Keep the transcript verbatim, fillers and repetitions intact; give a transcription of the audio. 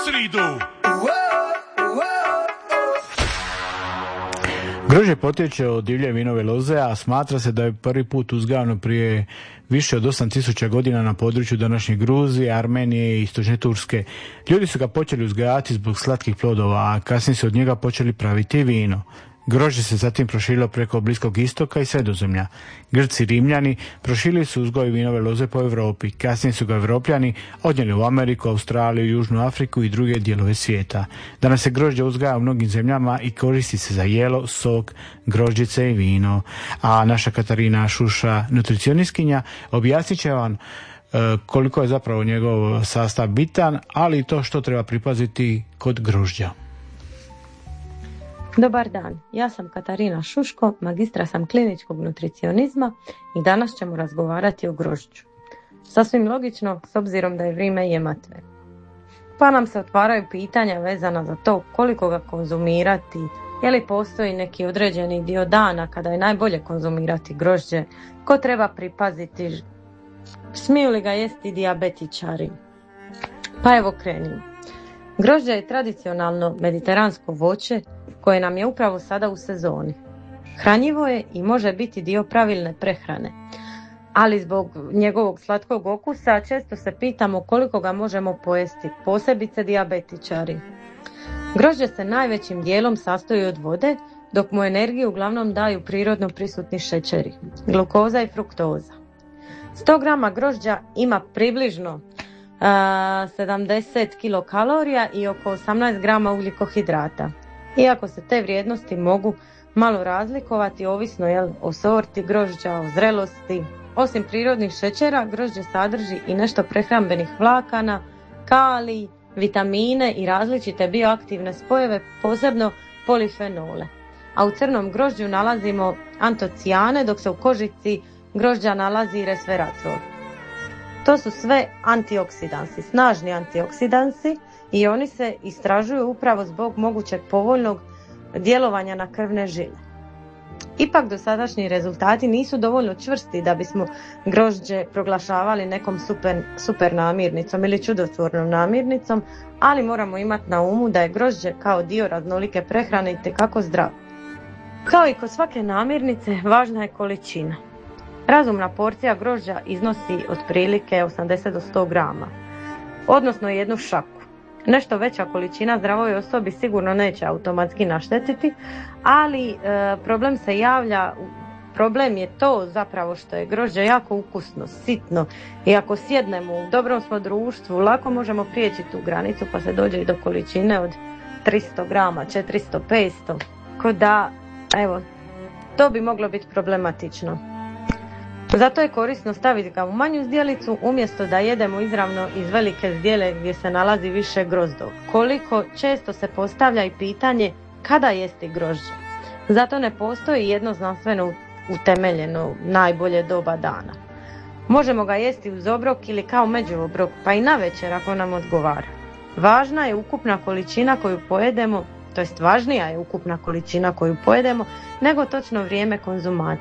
sridu. Grožđe potječe od divlje vinove loze, a smatra se da je prvi put uzgajano prije više od osam tisuća godina na području današnje Gruzije, Armenije i istočne Turske. Ljudi su ga počeli uzgajati zbog slatkih plodova, a kasnije su od njega počeli praviti vino. Grožđe se zatim proširilo preko Bliskog istoka i Sredozemlja. Grci i Rimljani proširili su uzgoj vinove loze po Europi. Kasnije su ga Evropljani odnijeli u Ameriku, Australiju, Južnu Afriku i druge dijelove svijeta. Danas se grožđe uzgaja u mnogim zemljama i koristi se za jelo, sok, grožđice i vino. A naša Katarina Šuša, nutricionistkinja, objasnit će vam e, koliko je zapravo njegov sastav bitan, ali i to što treba pripaziti kod grožđa. Dobar dan, ja sam Katarina Šuško, magistra sam kliničkog nutricionizma i danas ćemo razgovarati o grožđu. Sasvim logično, s obzirom da je vrijeme jematve. Pa nam se otvaraju pitanja vezana za to koliko ga konzumirati, je li postoji neki određeni dio dana kada je najbolje konzumirati grožđe, ko treba pripaziti, smiju li ga jesti dijabetičari. Pa evo krenimo. Grožđe je tradicionalno mediteransko voće koje nam je upravo sada u sezoni. Hranjivo je i može biti dio pravilne prehrane, ali zbog njegovog slatkog okusa često se pitamo koliko ga možemo pojesti, posebice dijabetičari. Grožđe se najvećim dijelom sastoji od vode, dok mu energiju uglavnom daju prirodno prisutni šećeri, glukoza i fruktoza. sto grama grožđa ima približno a, sedamdeset kilokalorija i oko osamnaest grama ugljikohidrata. Iako se te vrijednosti mogu malo razlikovati ovisno jel, o sorti grožđa, o zrelosti. Osim prirodnih šećera, grožđe sadrži i nešto prehrambenih vlakana, kalij, vitamine i različite bioaktivne spojeve, posebno polifenole. A u crnom grožđu nalazimo antocijane, dok se u kožici grožđa nalazi resveratrol. To su sve antioksidansi, snažni antioksidansi, i oni se istražuju upravo zbog mogućeg povoljnog djelovanja na krvne žile. Ipak dosadašnji rezultati nisu dovoljno čvrsti da bismo grožđe proglašavali nekom super, super namirnicom ili čudotvornom namirnicom, ali moramo imati na umu da je grožđe kao dio raznolike prehrane itekako zdrav. Kao i kod svake namirnice, važna je količina. Razumna porcija grožđa iznosi otprilike osamdeset do sto grama, odnosno jednu šaku. Nešto veća količina zdravoj osobi sigurno neće automatski naštetiti, ali e, problem se javlja, problem je to zapravo što je grožđe jako ukusno, sitno, i ako sjednemo u dobrom smo društvu, lako možemo prijeći tu granicu pa se dođe i do količine od tristo grama, četiristo, petsto, ko da, evo, to bi moglo biti problematično. Zato je korisno staviti ga u manju zdjelicu umjesto da jedemo izravno iz velike zdjele gdje se nalazi više grozdova. Koliko često se postavlja i pitanje kada jesti grožđe. Zato ne postoji jedno znanstveno utemeljeno najbolje doba dana. Možemo ga jesti uz obrok ili kao međuobrok, pa i navečer ako nam odgovara. Važna je ukupna količina koju pojedemo, to jest važnija je ukupna količina koju pojedemo nego točno vrijeme konzumacije.